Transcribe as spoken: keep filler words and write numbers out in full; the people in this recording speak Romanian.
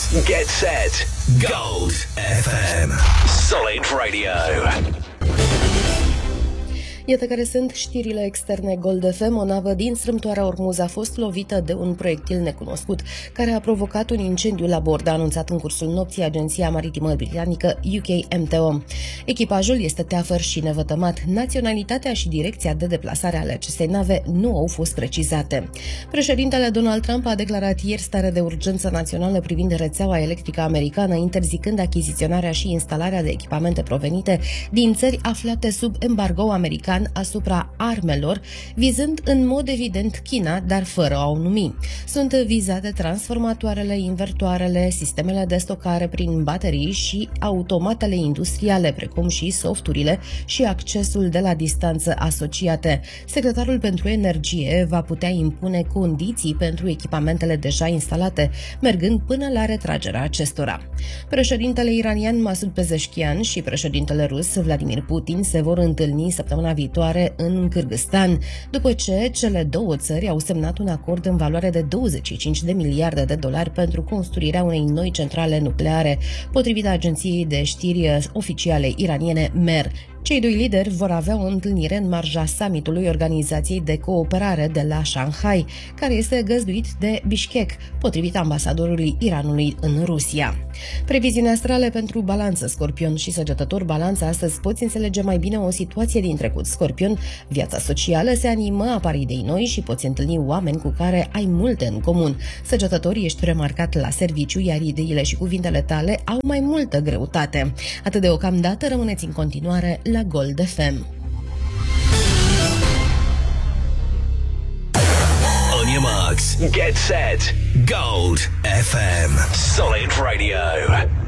Get set. Gold F M. Solid Radio. Iată care sunt știrile externe Gold F M. O navă din strâmtoarea Ormuz a fost lovită de un proiectil necunoscut, care a provocat un incendiu la bord, a anunțat în cursul nopții Agenția Maritimă Britanică U K M T O. Echipajul este teafăr și nevătămat. Naționalitatea și direcția de deplasare ale acestei nave nu au fost precizate. Președintele Donald Trump a declarat ieri stare de urgență națională privind rețeaua electrică americană, interzicând achiziționarea și instalarea de echipamente provenite din țări aflate sub embargo american asupra armelor, vizând în mod evident China, dar fără a o numi. Sunt vizate transformatoarele, invertoarele, sistemele de stocare prin baterii și automatele industriale, precum și softurile și accesul de la distanță asociate. Secretarul pentru Energie va putea impune condiții pentru echipamentele deja instalate, mergând până la retragerea acestora. Președintele iranian Masoud Pezeshkian și președintele rus Vladimir Putin se vor întâlni săptămâna viitoare în Kârgâzstan, după ce cele două țări au semnat un acord în valoare de douăzeci și cinci de miliarde de dolari pentru construirea unei noi centrale nucleare, potrivit agenției de știri oficiale iraniene M E R. Cei doi lideri vor avea o întâlnire în marja summitului Organizației de Cooperare de la Shanghai, care este găzduit de Bishkek, potrivit ambasadorului Iranului în Rusia. Previziuni astrale pentru Balanță, Scorpion și Săgetător. Balanță, astăzi poți înțelege mai bine o situație din trecut. Scorpion, viața socială se animă, apar idei noi și poți întâlni oameni cu care ai multe în comun. Săgetător, ești remarcat la serviciu, iar ideile și cuvintele tale au mai multă greutate. Atât deocamdată, rămâneți în continuare la Gold F M. On your marks, get set. Gold F M. Solid Radio.